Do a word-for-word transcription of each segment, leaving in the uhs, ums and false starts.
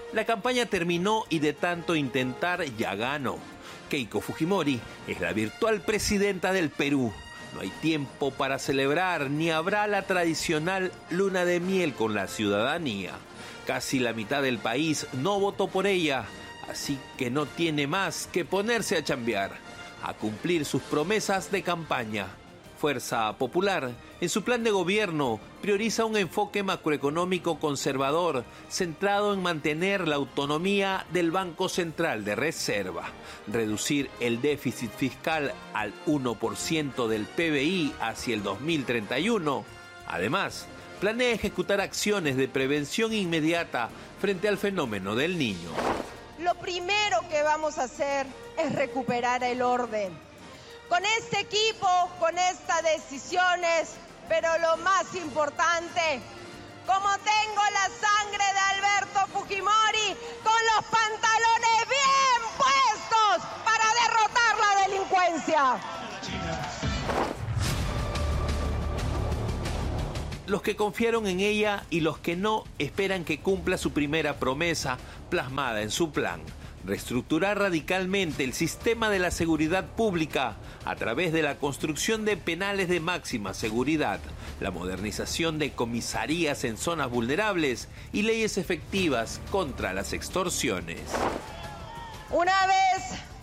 La campaña terminó y de tanto intentar ya ganó. Keiko Fujimori es la virtual presidenta del Perú. No hay tiempo para celebrar, ni habrá la tradicional luna de miel con la ciudadanía. Casi la mitad del país no votó por ella, así que no tiene más que ponerse a chambear, a cumplir sus promesas de campaña. Fuerza Popular, en su plan de gobierno, prioriza un enfoque macroeconómico conservador, centrado en mantener la autonomía del Banco Central de Reserva, reducir el déficit fiscal al uno por ciento del P B I hacia el dos mil treinta y uno. Además, planea ejecutar acciones de prevención inmediata frente al fenómeno del Niño. Lo primero que vamos a hacer es recuperar el orden. Con este equipo, con estas decisiones, pero lo más importante, como tengo la sangre de Alberto Fujimori, con los pantalones bien puestos para derrotar la delincuencia. Los que confiaron en ella y los que no esperan que cumpla su primera promesa plasmada en su plan: reestructurar radicalmente el sistema de la seguridad pública a través de la construcción de penales de máxima seguridad, la modernización de comisarías en zonas vulnerables y leyes efectivas contra las extorsiones. Una vez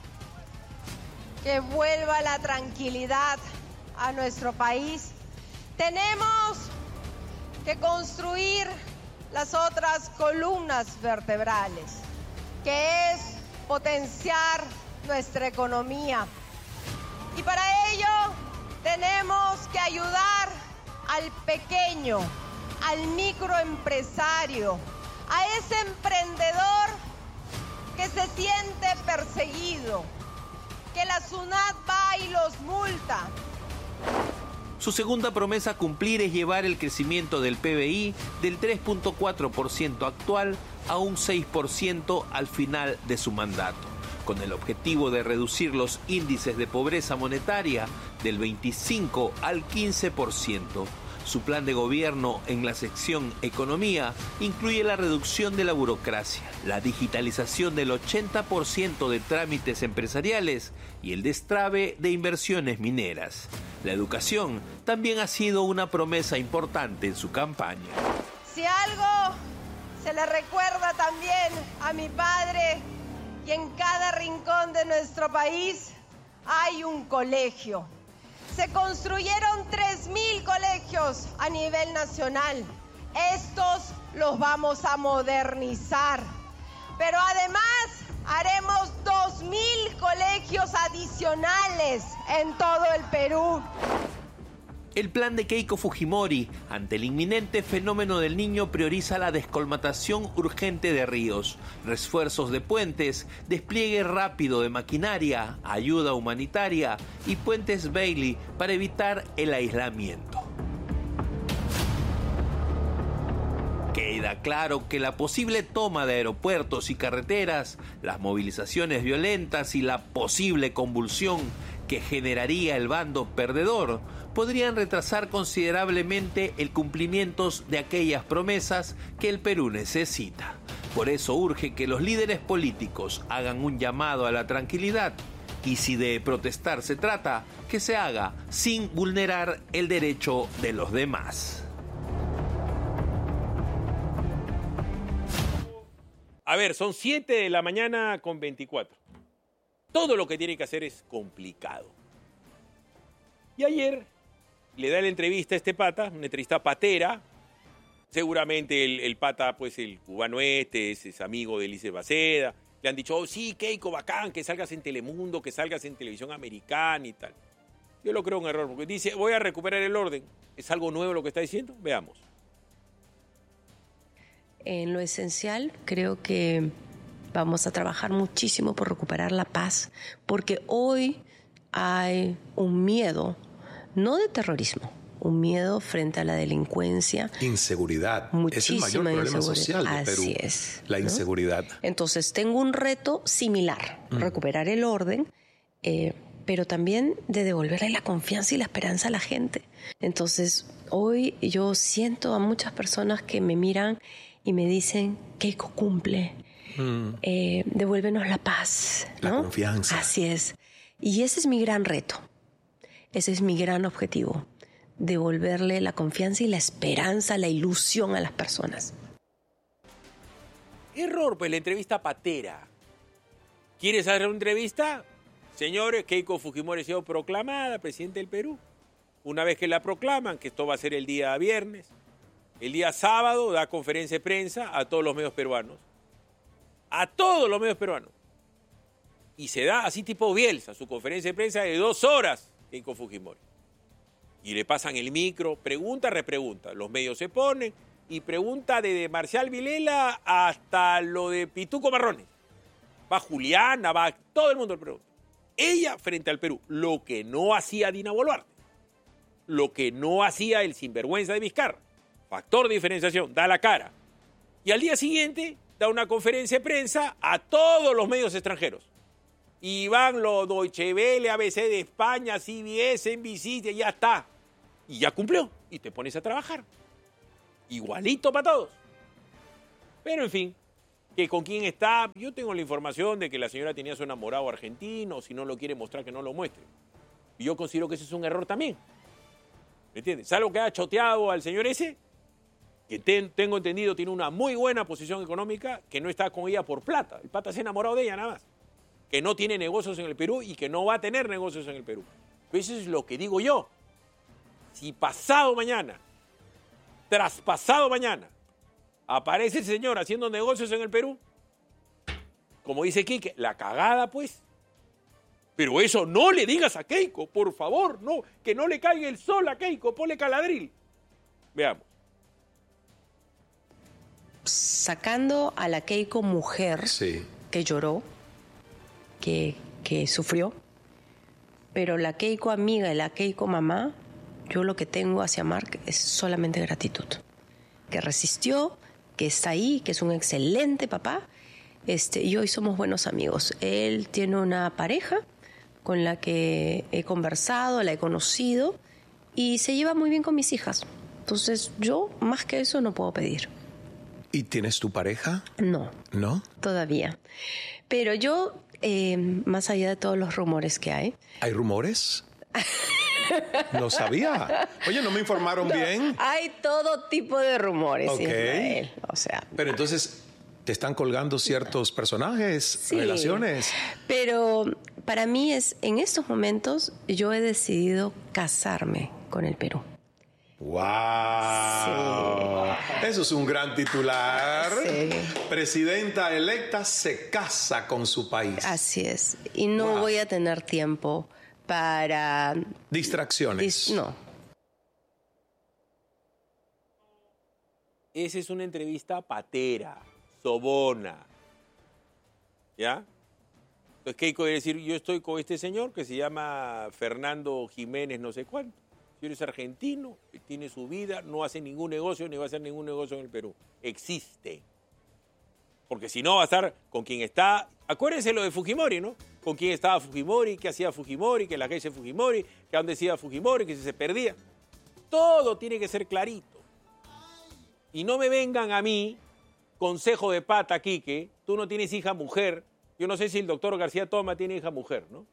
que vuelva la tranquilidad a nuestro país, tenemos que construir las otras columnas vertebrales, que es potenciar nuestra economía. Y para ello tenemos que ayudar al pequeño, al microempresario, a ese emprendedor que se siente perseguido, que la SUNAT va y los multa. Su segunda promesa a cumplir es llevar el crecimiento del P B I del tres punto cuatro por ciento actual a un seis por ciento al final de su mandato, con el objetivo de reducir los índices de pobreza monetaria del veinticinco al quince por ciento. Su plan de gobierno en la sección Economía incluye la reducción de la burocracia, la digitalización del ochenta por ciento de trámites empresariales y el destrabe de inversiones mineras. La educación también ha sido una promesa importante en su campaña. Si algo se le recuerda también a mi padre, y en cada rincón de nuestro país hay un colegio. Se construyeron tres mil colegios a nivel nacional. Estos los vamos a modernizar. Pero además haremos dos mil colegios adicionales en todo el Perú. El plan de Keiko Fujimori ante el inminente fenómeno del Niño prioriza la descolmatación urgente de ríos, refuerzos de puentes, despliegue rápido de maquinaria, ayuda humanitaria y puentes Bailey para evitar el aislamiento. Queda claro que la posible toma de aeropuertos y carreteras, las movilizaciones violentas y la posible convulsión que generaría el bando perdedor podrían retrasar considerablemente el cumplimiento de aquellas promesas que el Perú necesita. Por eso urge que los líderes políticos hagan un llamado a la tranquilidad y si de protestar se trata, que se haga sin vulnerar el derecho de los demás. A ver, son siete de la mañana con veinticuatro. Todo lo que tiene que hacer es complicado. Y ayer le da la entrevista a este pata, una entrevista patera. Seguramente el, el pata, pues el cubano este, es, es amigo de Elise Baceda. Le han dicho, oh, sí, Keiko, bacán, que salgas en Telemundo, que salgas en televisión americana y tal. Yo lo creo un error, porque dice, voy a recuperar el orden. ¿Es algo nuevo lo que está diciendo? Veamos. En lo esencial, creo que vamos a trabajar muchísimo por recuperar la paz, porque hoy hay un miedo, no de terrorismo, un miedo frente a la delincuencia. Inseguridad. Muchísima es el mayor problema social de Así Perú. es. La ¿no? inseguridad. Entonces, tengo un reto similar, mm. recuperar el orden, eh, pero también de devolverle la confianza y la esperanza a la gente. Entonces, hoy yo siento a muchas personas que me miran y me dicen, Keiko cumple, mm. eh, devuélvenos la paz, ¿no? La confianza. Así es. Y ese es mi gran reto. Ese es mi gran objetivo. Devolverle la confianza y la esperanza, la ilusión a las personas. Error, pues la entrevista patera. ¿Quieres hacer una entrevista? Señores, Keiko Fujimori ha sido proclamada presidente del Perú. Una vez que la proclaman, que esto va a ser el día viernes, el día sábado da conferencia de prensa a todos los medios peruanos. A todos los medios peruanos. Y se da así tipo Bielsa, su conferencia de prensa de dos horas, Keiko Fujimori. Y le pasan el micro, pregunta, repregunta. Los medios se ponen y pregunta desde Marcial Vilela hasta lo de Pituco Marrones. Va Juliana, va todo el mundo le pregunta. Ella frente al Perú, lo que no hacía Dina Boluarte, lo que no hacía el sinvergüenza de Vizcarra, factor de diferenciación, da la cara. Y al día siguiente da una conferencia de prensa a todos los medios extranjeros. Y van los Deutsche Welle, A B C de España, C B S, N B C, ya está. Y ya cumplió. Y te pones a trabajar. Igualito para todos. Pero en fin, que con quién está, yo tengo la información de que la señora tenía su enamorado argentino, si no lo quiere mostrar, que no lo muestre. Y yo considero que ese es un error también. ¿Me entiendes? Salvo que haya choteado al señor ese, que ten, tengo entendido tiene una muy buena posición económica, que no está con ella por plata. El pata se ha enamorado de ella nada más. Que no tiene negocios en el Perú y que no va a tener negocios en el Perú. Pero eso es lo que digo yo. Si pasado mañana, traspasado mañana, aparece el señor haciendo negocios en el Perú, como dice Quique, la cagada pues. Pero eso no le digas a Keiko, por favor, no, que no le caiga el sol a Keiko, ponle caladril. Veamos. Sacando a la Keiko mujer, sí, que lloró, que, que sufrió, pero la Keiko amiga y la Keiko mamá, yo lo que tengo hacia Mark es solamente gratitud. Que resistió, que está ahí, que es un excelente papá, este, y hoy somos buenos amigos. Él tiene una pareja con la que he conversado, la he conocido, y se lleva muy bien con mis hijas. Entonces, yo más que eso no puedo pedir. ¿Y tienes tu pareja? No. ¿No? Todavía. Pero yo, eh, más allá de todos los rumores que hay... ¿Hay rumores? No sabía. Oye, ¿no me informaron no, bien? Hay todo tipo de rumores, okay. Israel. O sea... Pero entonces, ¿te están colgando ciertos personajes, sí, relaciones? Pero para mí es, en estos momentos, yo he decidido casarme con el Perú. ¡Wow! Sí. Eso es un gran titular. Sí. Presidenta electa se casa con su país. Así es. Y no wow. voy a tener tiempo para... Distracciones. Dis... No. Esa es una entrevista patera, sobona. ¿Ya? Entonces Keiko debe decir, yo estoy con este señor que se llama Fernando Jiménez no sé cuánto. Si eres argentino, tiene su vida, no hace ningún negocio ni va a hacer ningún negocio en el Perú. Existe. Porque si no va a estar con quien está... Acuérdense lo de Fujimori, ¿no? Con quién estaba Fujimori, qué hacía Fujimori, que la agencia de Fujimori, que a dónde decía Fujimori, que si se perdía. Todo tiene que ser clarito. Y no me vengan a mí, consejo de pata, Quique, tú no tienes hija mujer. Yo no sé si el doctor García Toma tiene hija mujer, ¿no?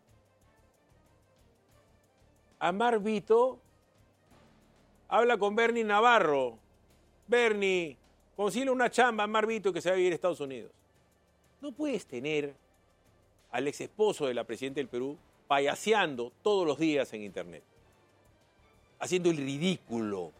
Amar Vito... Habla con Bernie Navarro. Bernie, consigue una chamba a Marvito que se va a vivir a Estados Unidos. No puedes tener al ex esposo de la presidenta del Perú payaseando todos los días en internet. Haciendo el ridículo.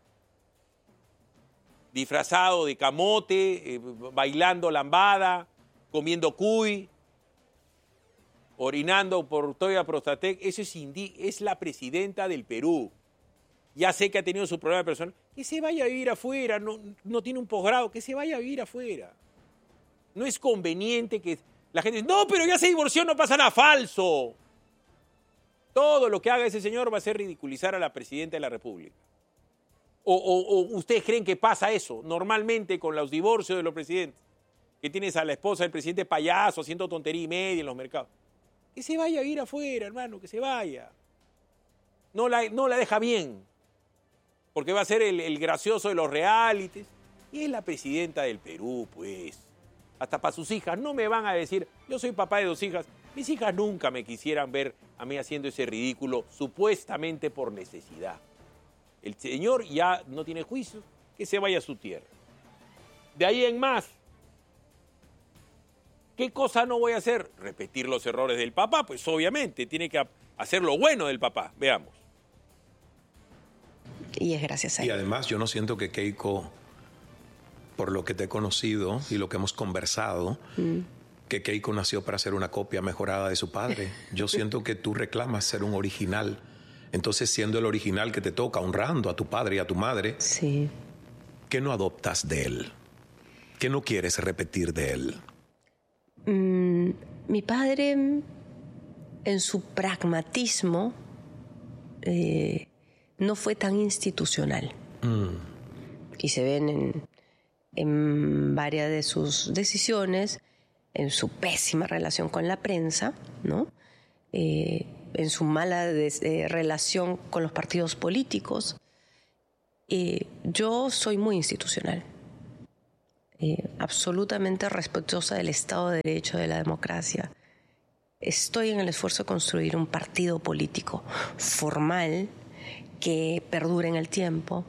Disfrazado de camote, eh, bailando lambada, comiendo cuy, orinando por Toya Prostatec. Eso es, indi- es la presidenta del Perú. Ya sé que ha tenido su problema personal. Que se vaya a vivir afuera, no, no tiene un posgrado, que se vaya a vivir afuera. No es conveniente que la gente dice, no, pero ya se divorció, no pasa nada, falso. Todo lo que haga ese señor va a ser ridiculizar a la presidenta de la República. O, o, o ustedes creen que pasa eso normalmente con los divorcios de los presidentes, que tienes a la esposa del presidente payaso haciendo tontería y media en los mercados. Que se vaya a vivir afuera, hermano, que se vaya. No la, no la deja bien. Porque va a ser el, el gracioso de los realities. Y es la presidenta del Perú, pues. hasta para sus hijas. No me van a decir, yo soy papá de dos hijas. Mis hijas nunca me quisieran ver a mí haciendo ese ridículo, supuestamente por necesidad. El señor ya no tiene juicio, que se vaya a su tierra. De ahí en más, ¿qué cosa no voy a hacer? Repetir los errores del papá, pues obviamente, tiene que hacer lo bueno del papá. Veamos. Y es gracias a él. Y además yo no siento que Keiko, por lo que te he conocido y lo que hemos conversado, mm. que Keiko nació para ser una copia mejorada de su padre. Yo siento que tú reclamas ser un original. Entonces, siendo el original que te toca, honrando a tu padre y a tu madre, sí. ¿qué no adoptas de él? ¿Qué no quieres repetir de él? Mm, mi padre, en su pragmatismo, eh, no fue tan institucional. Mm. Y se ven en, en varias de sus decisiones, en su pésima relación con la prensa, ¿no? Eh, en su mala de, eh, relación con los partidos políticos. Eh, yo soy muy institucional, eh, absolutamente respetuosa del Estado de Derecho, de la democracia. Estoy en el esfuerzo de construir un partido político formal que perdure en el tiempo.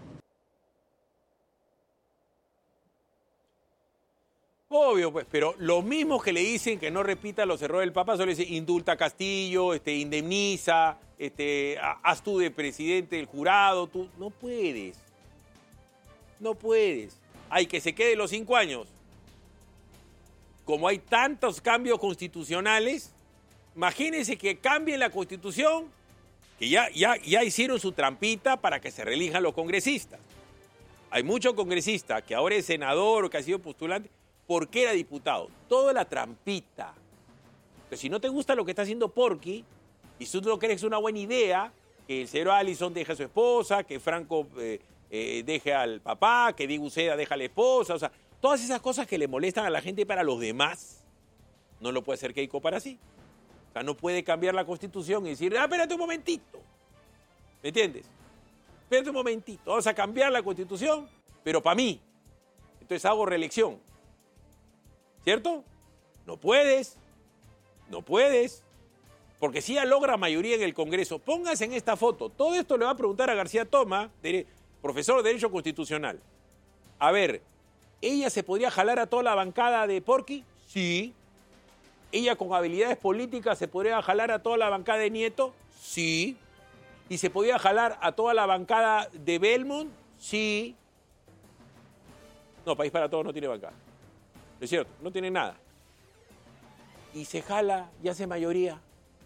Obvio, pues, pero los mismos que le dicen que no repita los errores del Papa, solo le dicen indulta a Castillo, este, indemniza, este, haz tú de presidente del jurado. Tú no puedes. No puedes. Hay que se quede los cinco años. Como hay tantos cambios constitucionales, imagínense que cambien la Constitución, que ya, ya, ya hicieron su trampita para que se reelijan los congresistas. Hay muchos congresistas que ahora es senador o que ha sido postulante, porque era diputado. Toda la trampita. Pero si no te gusta lo que está haciendo Porky, y tú no crees una buena idea, que el señor Allison deje a su esposa, que Franco eh, eh, deje al papá, que Diego Uceda deje a la esposa, o sea, todas esas cosas que le molestan a la gente para los demás, no lo puede hacer Keiko para sí. O sea, no puede cambiar la Constitución y decir, ah, espérate un momentito. ¿Me entiendes? Espérate un momentito, vamos a cambiar la Constitución, pero para mí. Entonces hago reelección. ¿Cierto? No puedes, no puedes, porque si ella logra mayoría en el Congreso, póngase en esta foto. Todo esto le va a preguntar a García Toma, profesor de Derecho Constitucional. A ver, ¿ella se podría jalar a toda la bancada de Porky? Sí. ¿Ella con habilidades políticas se podría jalar a toda la bancada de Nieto? Sí. ¿Y se podría jalar a toda la bancada de Belmont? Sí. No, País para Todos no tiene bancada. Es cierto, no tiene nada. Y se jala y hace mayoría.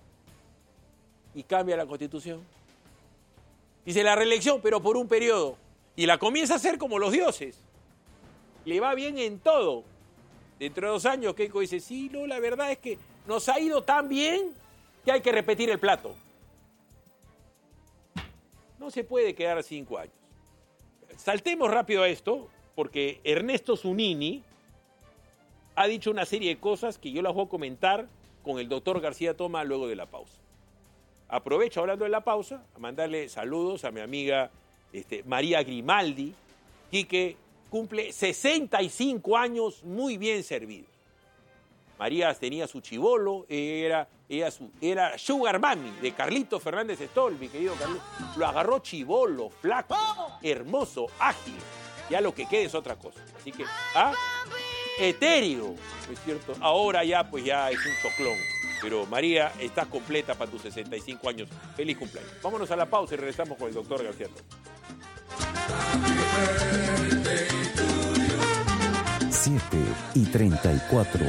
Y cambia la Constitución. Dice la reelección, pero por un periodo. Y la comienza a hacer como los dioses. Le va bien en todo. Dentro de dos años, Keiko dice, sí, no, la verdad es que nos ha ido tan bien que hay que repetir el plato. No se puede quedar cinco años. Saltemos rápido a esto, porque Ernesto Zunini ha dicho una serie de cosas que yo las voy a comentar con el doctor García Toma luego de la pausa. Aprovecho, hablando de la pausa, a mandarle saludos a mi amiga este, María Grimaldi, que cumple sesenta y cinco años muy bien servidos. María tenía su chibolo, era, era, su, era Sugar Mami de Carlito Fernández Stoll, mi querido Carlito. Lo agarró chibolo, flaco, hermoso, ágil. Ya lo que quede es otra cosa. Así que, ¿ah? Etéreo, ¿no es cierto? Ahora ya, pues ya es un choclón. Pero María, estás completa para tus sesenta y cinco años. Feliz cumpleaños. Vámonos a la pausa y regresamos con el doctor García Toma. siete y treinta y cuatro.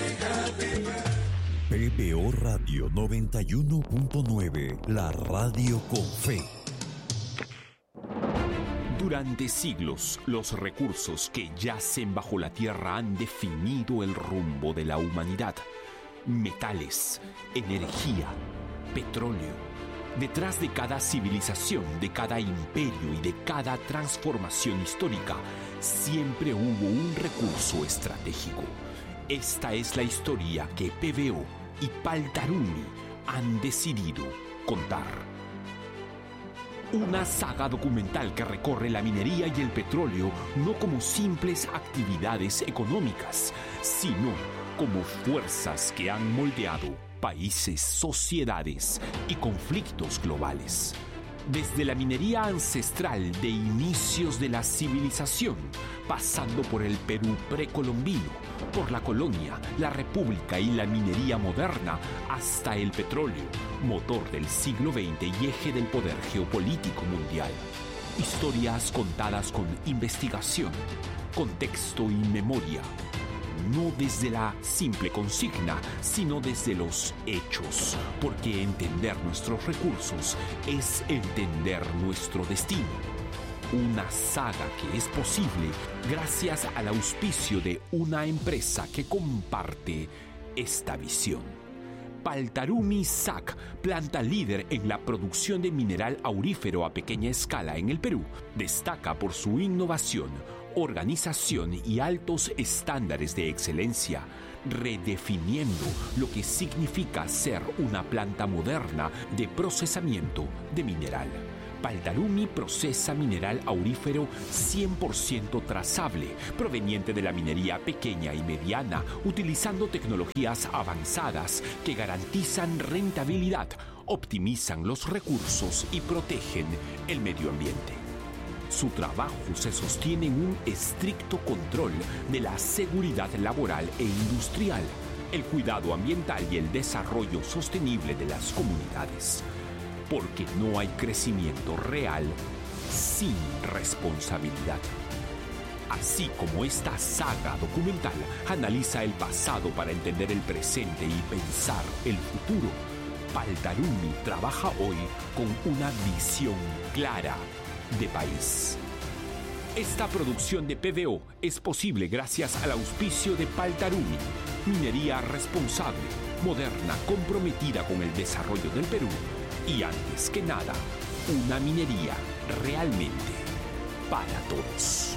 P B O Radio noventa y uno punto nueve, la radio con fe. Durante siglos, los recursos que yacen bajo la tierra han definido el rumbo de la humanidad. Metales, energía, petróleo. Detrás de cada civilización, de cada imperio y de cada transformación histórica, siempre hubo un recurso estratégico. Esta es la historia que P B O y Paltaruni han decidido contar. Una saga documental que recorre la minería y el petróleo no como simples actividades económicas, sino como fuerzas que han moldeado países, sociedades y conflictos globales. Desde la minería ancestral de inicios de la civilización, pasando por el Perú precolombino, por la colonia, la república y la minería moderna, hasta el petróleo, motor del siglo veinte y eje del poder geopolítico mundial. Historias contadas con investigación, contexto y memoria. No desde la simple consigna, sino desde los hechos, porque entender nuestros recursos es entender nuestro destino. Una saga que es posible gracias al auspicio de una empresa que comparte esta visión. Paltarumi S A C, planta líder en la producción de mineral aurífero a pequeña escala en el Perú, destaca por su innovación, organización y altos estándares de excelencia, redefiniendo lo que significa ser una planta moderna de procesamiento de mineral. Paltarumi procesa mineral aurífero cien por ciento trazable, proveniente de la minería pequeña y mediana, utilizando tecnologías avanzadas que garantizan rentabilidad, optimizan los recursos y protegen el medio ambiente. Su trabajo se sostiene en un estricto control de la seguridad laboral e industrial, el cuidado ambiental y el desarrollo sostenible de las comunidades. Porque no hay crecimiento real sin responsabilidad. Así como esta saga documental analiza el pasado para entender el presente y pensar el futuro, Paltarumi trabaja hoy con una visión clara de país. Esta producción de P V O es posible gracias al auspicio de Paltarumi, minería responsable, moderna, comprometida con el desarrollo del Perú y, antes que nada, una minería realmente para todos.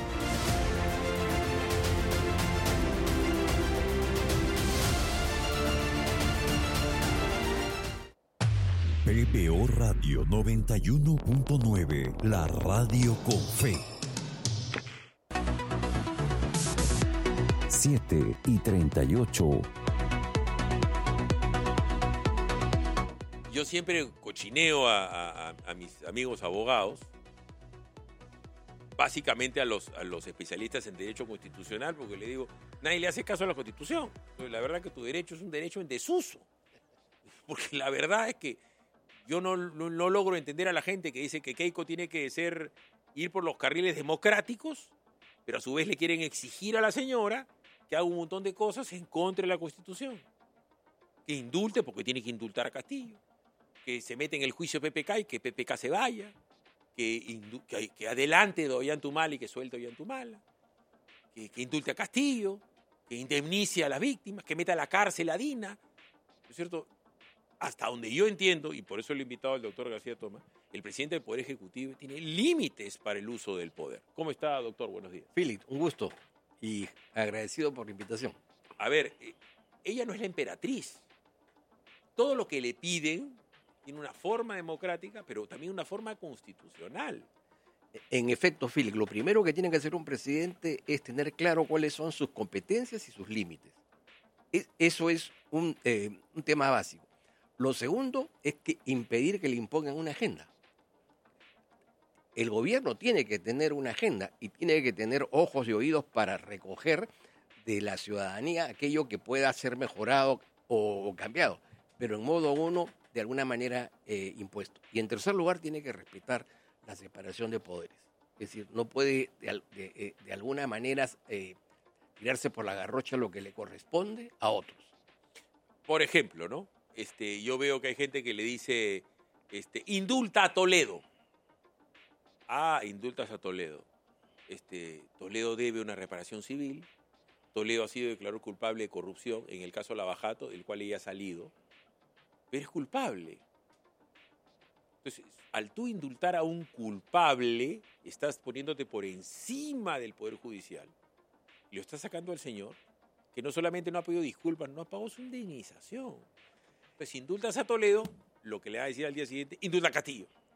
P B O Radio noventa y uno punto nueve, la radio con fe. siete y treinta y ocho. Yo siempre cochineo a, a, a mis amigos abogados, básicamente a los, a los especialistas en derecho constitucional, porque le digo, nadie le hace caso a la Constitución. Entonces, la verdad que tu derecho es un derecho en desuso. Porque la verdad es que yo no, no, no logro entender a la gente que dice que Keiko tiene que ser, ir por los carriles democráticos, pero a su vez le quieren exigir a la señora que haga un montón de cosas en contra de la Constitución. Que indulte, porque tiene que indultar a Castillo. Que se mete en el juicio P P K y que P P K se vaya. Que, indu- que, que adelante de Ollantumala y que suelte a Ollantumala. Que, que indulte a Castillo. Que indemnice a las víctimas. Que meta a la cárcel a Dina. ¿No es cierto? Hasta donde yo entiendo, y por eso lo he invitado al doctor García Tomás, el presidente del Poder Ejecutivo tiene límites para el uso del poder. ¿Cómo está, doctor? Buenos días. Philip, un gusto y agradecido por la invitación. A ver, ella no es la emperatriz. Todo lo que le piden tiene una forma democrática, pero también una forma constitucional. En efecto, Philip, lo primero que tiene que hacer un presidente es tener claro cuáles son sus competencias y sus límites. Es, eso es un, eh, un tema básico. Lo segundo es que impedir que le impongan una agenda. El gobierno tiene que tener una agenda y tiene que tener ojos y oídos para recoger de la ciudadanía aquello que pueda ser mejorado o, o cambiado, pero en modo uno, de alguna manera, eh, impuesto. Y en tercer lugar, tiene que respetar la separación de poderes. Es decir, no puede de, de, de alguna manera eh, tirarse por la garrocha lo que le corresponde a otros. Por ejemplo, ¿no? Este, yo veo que hay gente que le dice, este, indulta a Toledo. Ah, indultas a Toledo. Este, Toledo debe una reparación civil. Toledo ha sido declarado culpable de corrupción en el caso Lavajato, del cual ella ha salido. Pero es culpable. Entonces, al tú indultar a un culpable, estás poniéndote por encima del Poder Judicial. Y lo estás sacando al señor, que no solamente no ha pedido disculpas, no ha pagado su indemnización. Pues si indultas a Toledo, lo que le va a decir al día siguiente, indulta a Castillo.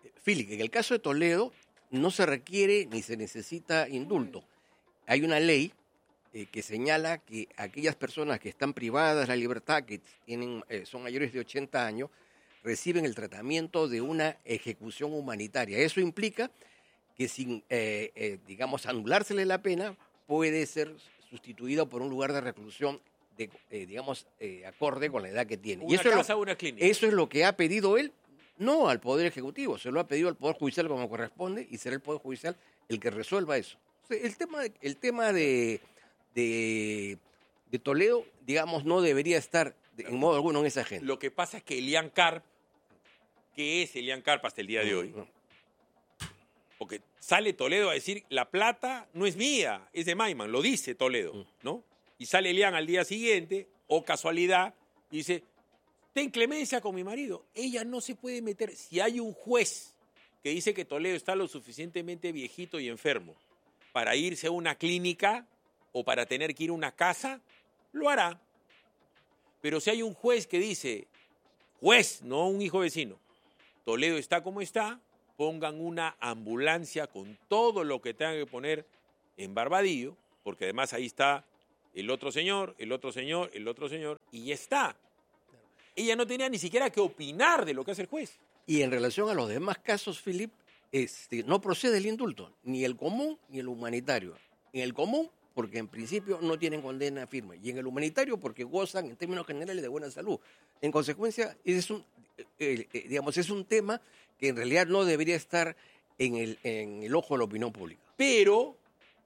Philip, en el caso de Toledo no se requiere ni se necesita indulto. Hay una ley eh, que señala que aquellas personas que están privadas de la libertad, que tienen, eh, son mayores de ochenta años, reciben el tratamiento de una ejecución humanitaria. Eso implica que sin, eh, eh, digamos, anulársele la pena, puede ser sustituido por un lugar de reclusión, de, eh, digamos, eh, acorde con la edad que tiene. Una y eso casa es o lo, una clínica. Eso es lo que ha pedido él, no al Poder Ejecutivo, se lo ha pedido al Poder Judicial como corresponde, y será el Poder Judicial el que resuelva eso. O sea, el tema, el tema de, de, de Toledo, digamos, no debería estar de, en modo alguno en esa agenda. Lo que pasa es que Elian Carp, que es Elian Carp hasta el día de hoy, No. porque sale Toledo a decir, la plata no es mía, es de Maiman, lo dice Toledo, ¿no? Y sale Elian al día siguiente, o casualidad, y dice, ten clemencia con mi marido. Ella no se puede meter. Si hay un juez que dice que Toledo está lo suficientemente viejito y enfermo para irse a una clínica o para tener que ir a una casa, lo hará. Pero si hay un juez que dice, juez, no un hijo vecino, Toledo está como está, pongan una ambulancia con todo lo que tengan que poner en Barbadillo, porque además ahí está el otro señor, el otro señor, el otro señor, y ya está. Ella no tenía ni siquiera que opinar de lo que hace el juez. Y en relación a los demás casos, Philip, este, no procede el indulto, ni el común ni el humanitario. En el común, porque en principio no tienen condena firme, y en el humanitario, porque gozan en términos generales de buena salud. En consecuencia, es un, eh, eh, digamos, es un tema que en realidad no debería estar en el, en el ojo de la opinión pública. Pero,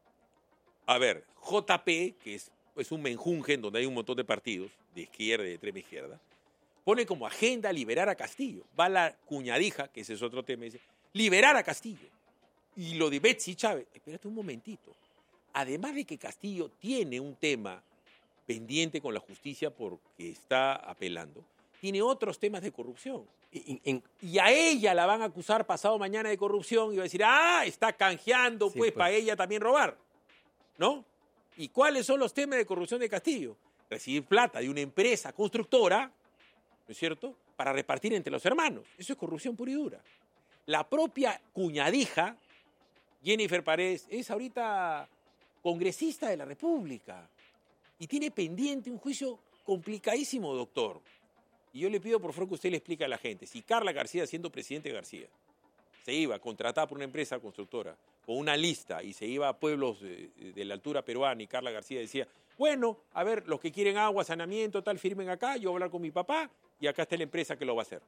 a ver, J P, que es, es un menjunje donde hay un montón de partidos, de izquierda y de extrema izquierda, pone como agenda liberar a Castillo. Va la cuñadija, que ese es otro tema, y dice, liberar a Castillo. Y lo de Betsy Chávez, espérate un momentito. Además de que Castillo tiene un tema pendiente con la justicia porque está apelando, tiene otros temas de corrupción. Y, en, y a ella la van a acusar pasado mañana de corrupción y va a decir, ah, está canjeando, Sí, pues, pues. para ella también robar. ¿No? ¿Y cuáles son los temas de corrupción de Castillo? Recibir plata de una empresa constructora, ¿no es cierto?, para repartir entre los hermanos. Eso es corrupción pura y dura. La propia cuñadija, Jennifer Paredes, es ahorita congresista de la República y tiene pendiente un juicio complicadísimo, doctor. Y yo le pido, por favor, que usted le explique a la gente, si Carla García, siendo presidente García, se iba contratada por una empresa constructora con una lista y se iba a pueblos de, de la altura peruana y Carla García decía, bueno, a ver, los que quieren agua, saneamiento, tal, firmen acá, yo voy a hablar con mi papá y acá está la empresa que lo va a hacer.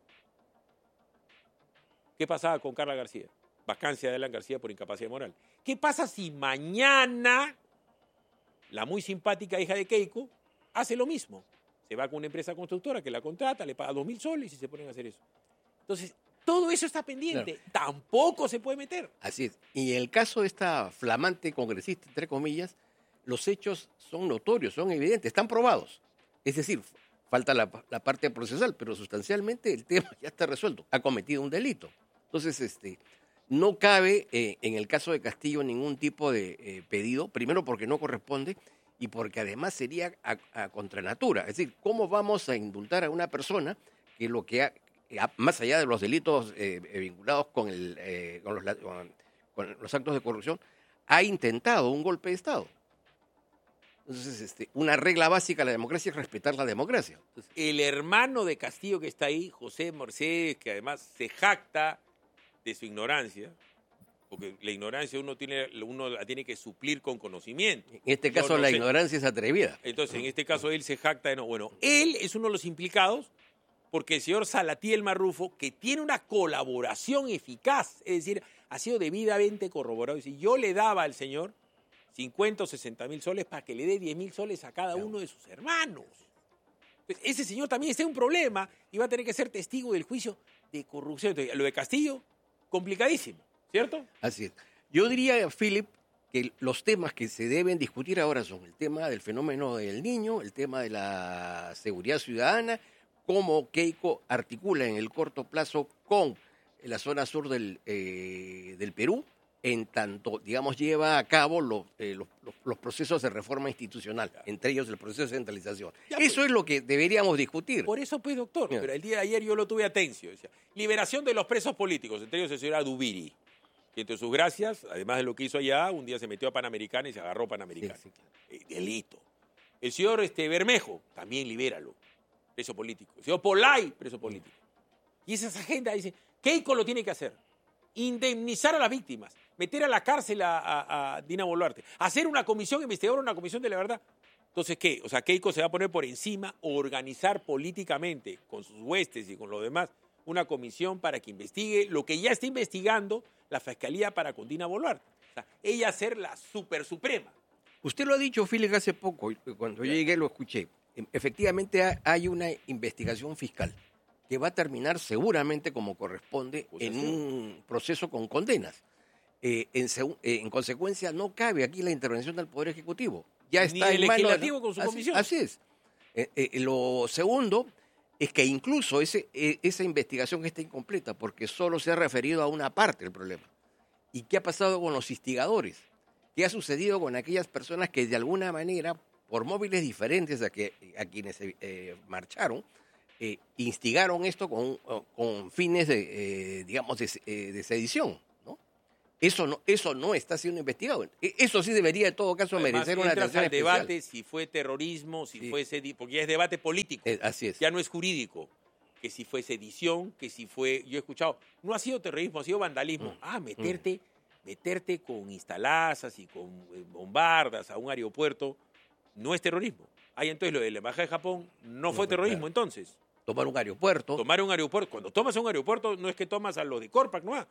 ¿Qué pasaba con Carla García? Vacancia de Alan García por incapacidad moral. ¿Qué pasa si mañana la muy simpática hija de Keiko hace lo mismo? Se va con una empresa constructora que la contrata, le paga dos mil soles y se ponen a hacer eso. Entonces, todo eso está pendiente. Claro. Tampoco se puede meter. Así es. Y en el caso de esta flamante congresista, entre comillas, los hechos son notorios, son evidentes, están probados. Es decir, falta la, la parte procesal, pero sustancialmente el tema ya está resuelto. Ha cometido un delito. Entonces, este, no cabe eh, en el caso de Castillo ningún tipo de eh, pedido, primero porque no corresponde y porque además sería a, a contranatura. Es decir, ¿cómo vamos a indultar a una persona que lo que ha, más allá de los delitos eh, vinculados con, el, eh, con, los, con, con los actos de corrupción, ha intentado un golpe de Estado? Entonces, este, una regla básica de la democracia es respetar la democracia. Entonces, el hermano de Castillo que está ahí, José Mercedes, que además se jacta de su ignorancia, porque la ignorancia uno tiene, uno la tiene que suplir con conocimiento. En este caso, no la sé. ignorancia es atrevida. Entonces, en este caso, él se jacta de no. Bueno, él es uno de los implicados porque el señor Salatiel Marrufo, que tiene una colaboración eficaz, es decir, ha sido debidamente corroborado. Y yo le daba al señor cincuenta o sesenta mil soles para que le dé diez mil soles a cada uno de sus hermanos. Entonces, ese señor también está en un problema y va a tener que ser testigo del juicio de corrupción. Entonces, lo de Castillo, complicadísimo, ¿cierto? Así es. Yo diría, Philip, que los temas que se deben discutir ahora son el tema del fenómeno del niño, el tema de la seguridad ciudadana, cómo Keiko articula en el corto plazo con la zona sur del, eh, del Perú en tanto, digamos, lleva a cabo los, eh, los, los, los procesos de reforma institucional, claro. entre ellos el proceso de centralización. Ya, eso pues, es lo que deberíamos discutir. Por eso, pues, doctor, ya. pero el día de ayer yo lo tuve a Tencio, decía, liberación de los presos políticos, entre ellos el señor Adubiri, que entre sus gracias, además de lo que hizo allá, un día se metió a Panamericana y se agarró Panamericana. Sí, sí, claro. eh, delito. El señor este, Bermejo, también libéralo, preso político. El señor Polay, preso político. Y esa agenda dice, Keiko lo tiene que hacer. Indemnizar a las víctimas, meter a la cárcel a, a, a Dina Boluarte, hacer una comisión investigadora, una comisión de la verdad. Entonces, ¿qué? O sea, Keiko se va a poner por encima, organizar políticamente, con sus huestes y con los demás, una comisión para que investigue lo que ya está investigando la Fiscalía para con Dina Boluarte. O sea, ella ser la super suprema. Usted lo ha dicho, Félix, hace poco, cuando yo llegué lo escuché. Efectivamente hay una investigación fiscal que va a terminar seguramente como corresponde en un proceso con condenas. Eh, en, eh, en consecuencia, no cabe aquí la intervención del Poder Ejecutivo. Ya está Ni el en manos, legislativo ¿no? con su así, comisión. Así es. Eh, eh, lo segundo es que incluso ese, eh, esa investigación está incompleta porque solo se ha referido a una parte del problema. ¿Y qué ha pasado con los instigadores? ¿Qué ha sucedido con aquellas personas que de alguna manera, por móviles diferentes a, que, a quienes eh, marcharon, Eh, instigaron esto con, con fines de, eh, digamos, de, eh, de sedición, ¿no? Eso no, eso no está siendo investigado. Eso sí debería, en todo caso, Además, merecer una atención al especial. debate si fue terrorismo, si sí. fue sedi- porque ya es debate político. Eh, así es. Ya no es jurídico. Que si fue sedición, que si fue, yo he escuchado, no ha sido terrorismo, ha sido vandalismo. Mm. Ah, meterte, mm. meterte con instalazas y con bombardas a un aeropuerto no es terrorismo. Ahí entonces lo de la Embajada de Japón no, no fue terrorismo, claro. entonces. Tomar un aeropuerto. Tomar un aeropuerto. Cuando tomas un aeropuerto, no es que tomas a los de Corpac, no.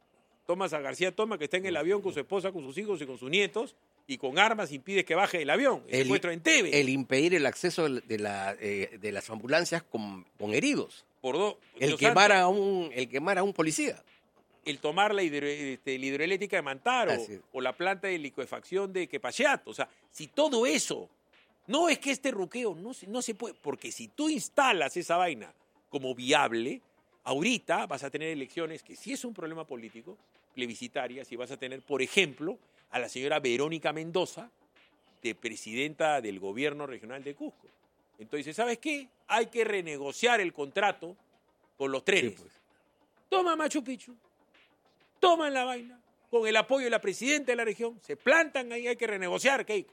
Tomas a García Toma, que está en el avión con su esposa, con sus hijos y con sus nietos, y con armas impides que baje del avión. El, el secuestro en Tebe. El impedir el acceso de, la, eh, de las ambulancias con, con heridos. Por do, el, quemar a un, el quemar a un policía. El tomar la, hidro, este, la hidroeléctrica de Mantaro o la planta de liquefacción de Quepayat. O sea, si todo eso... No es que este ruqueo no se, no se puede, porque si tú instalas esa vaina como viable, ahorita vas a tener elecciones que sí es un problema político, plebiscitarias, y vas a tener, por ejemplo, a la señora Verónica Mendoza, de presidenta del gobierno regional de Cusco. Entonces, ¿sabes qué? Hay que renegociar el contrato con los trenes. Sí, pues. Toma Machu Picchu, toman la vaina, con el apoyo de la presidenta de la región, se plantan ahí, hay que renegociar, Keiko.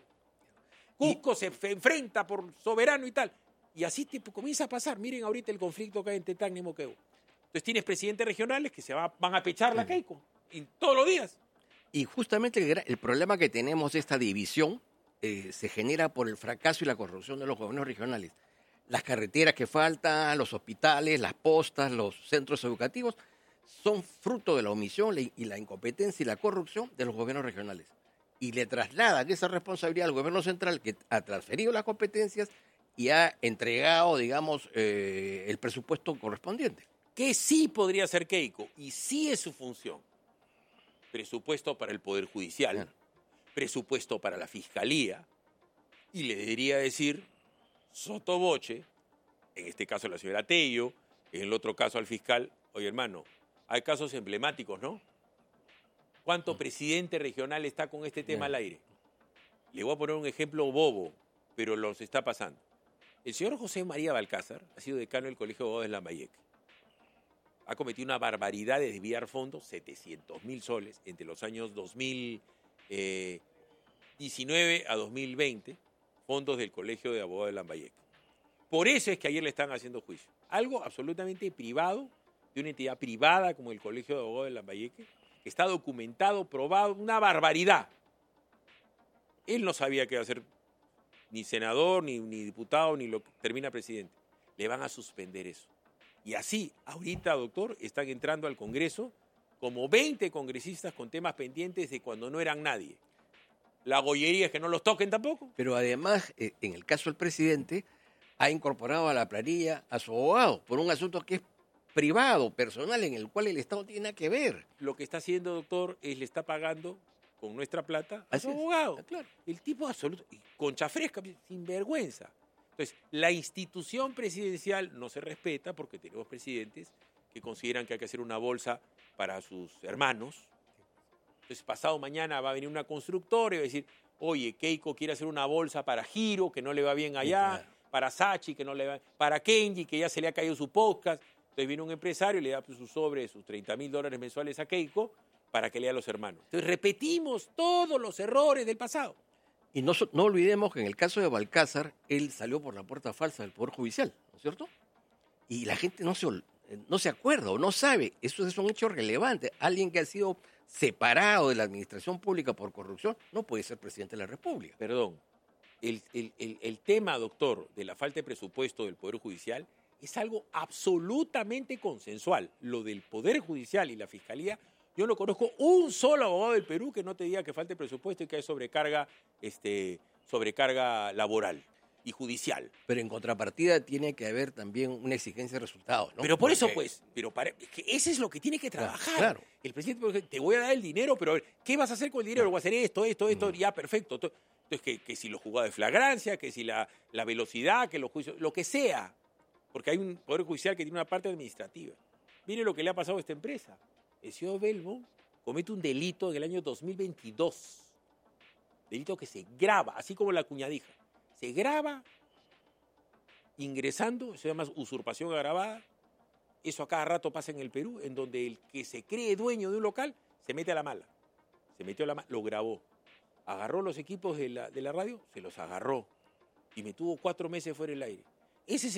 Cusco se enfrenta por soberano y tal. Y así te comienza a pasar. Miren ahorita el conflicto que hay entre Tacna y Moquegua. Entonces tienes presidentes regionales que se va, van a pechar la Keiko en todos los días. Y justamente el, el problema que tenemos de esta división eh, se genera por el fracaso y la corrupción de los gobiernos regionales. Las carreteras que faltan, los hospitales, las postas, los centros educativos, son fruto de la omisión y la incompetencia y la corrupción de los gobiernos regionales. Y le trasladan esa responsabilidad al gobierno central, que ha transferido las competencias y ha entregado, digamos, eh, el presupuesto correspondiente. Que sí podría ser Keiko, y sí es su función. Presupuesto para el Poder Judicial, claro. Presupuesto para la Fiscalía, y le debería decir sotoboche, en este caso la señora Tello, en el otro caso al fiscal, oye hermano, hay casos emblemáticos, ¿no? ¿Cuánto presidente regional está con este tema al aire? Le voy a poner un ejemplo bobo, pero los está pasando. El señor José María Balcázar ha sido decano del Colegio de Abogados de Lambayeque. Ha cometido una barbaridad de desviar fondos, setecientos mil soles, entre los años dos mil diecinueve a dos mil veinte, fondos del Colegio de Abogados de Lambayeque. Por eso es que ayer le están haciendo juicio. Algo absolutamente privado, de una entidad privada como el Colegio de Abogados de Lambayeque, está documentado, probado, una barbaridad. Él no sabía qué hacer, ni senador, ni, ni diputado, ni lo que termina presidente. Le van a suspender eso. Y así, ahorita, doctor, están entrando al Congreso como veinte congresistas con temas pendientes de cuando no eran nadie. La gollería es que no los toquen tampoco. Pero además, en el caso del presidente, ha incorporado a la planilla a su abogado por un asunto que es privado, personal, en el cual el Estado tiene nada que ver. Lo que está haciendo, doctor, es le está pagando con nuestra plata a Así su es. abogado. Ah, claro. El tipo absoluto, concha fresca, sin vergüenza. Entonces, la institución presidencial no se respeta porque tenemos presidentes que consideran que hay que hacer una bolsa para sus hermanos Entonces, pasado mañana va a venir una constructora y va a decir, oye, Keiko quiere hacer una bolsa para Giro, que no le va bien allá, sí, claro. para Sachi, que no le va para Kenji, que ya se le ha caído su podcast. Entonces viene un empresario y le da pues, su sobre, sus treinta mil dólares mensuales a Keiko para que lea a los hermanos. Entonces repetimos todos los errores del pasado. Y no, no olvidemos que en el caso de Balcázar, él salió por la puerta falsa del Poder Judicial, ¿no es cierto? Y la gente no se, no se acuerda o no sabe. Eso es un hecho relevante. Alguien que ha sido separado de la administración pública por corrupción no puede ser presidente de la República. Perdón, el, el, el, el tema, doctor, de la falta de presupuesto del Poder Judicial es algo absolutamente consensual. Lo del Poder Judicial y la Fiscalía, yo no conozco un solo abogado del Perú que no te diga que falte presupuesto y que hay sobrecarga, este, sobrecarga laboral y judicial. Pero en contrapartida tiene que haber también una exigencia de resultados, ¿no? Pero por Porque... eso, pues, pero para, es que ese es lo que tiene que trabajar. Claro. El presidente, por ejemplo, te voy a dar el dinero, pero a ver, ¿qué vas a hacer con el dinero? Claro. Voy a hacer esto, esto, esto, Mm. ya, perfecto. Entonces, que, que si los juzgados de flagrancia, que si la, la velocidad, que los juicios, lo que sea. Porque hay un Poder Judicial que tiene una parte administrativa. Mire lo que le ha pasado a esta empresa. El señor Belmont comete un delito en el año dos mil veintidós. Delito que se graba, así como la cuñadija. Se graba ingresando, se llama usurpación agravada. Eso a cada rato pasa en el Perú, en donde el que se cree dueño de un local se mete a la mala. Se metió a la mala, lo grabó. Agarró los equipos de la, de la radio, se los agarró. Y me tuvo cuatro meses fuera del aire. Ese es